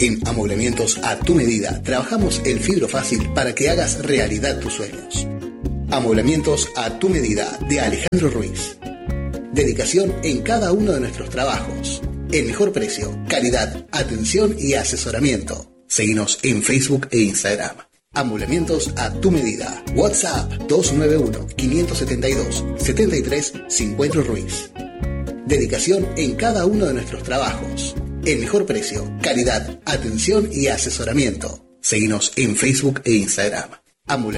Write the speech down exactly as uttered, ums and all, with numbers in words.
En Amoblamientos a tu medida, trabajamos el fibro fácil para que hagas realidad tus sueños. Amoblamientos a tu medida de Alejandro Ruiz. Dedicación en cada uno de nuestros trabajos. El mejor precio, calidad, atención y asesoramiento. Seguinos en Facebook e Instagram. Amoblamientos a tu medida. WhatsApp dos nueve uno, cinco siete dos, siete tres cinco Ruiz. Dedicación en cada uno de nuestros trabajos. El mejor precio, calidad, atención y asesoramiento. Seguinos en Facebook e Instagram. Amoblamientos